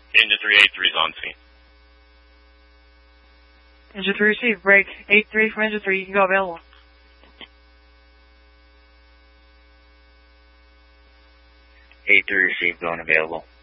Engine 383 is on scene. Engine 3 received. Break 83 from Engine 3. You can go available. A3 received, going available.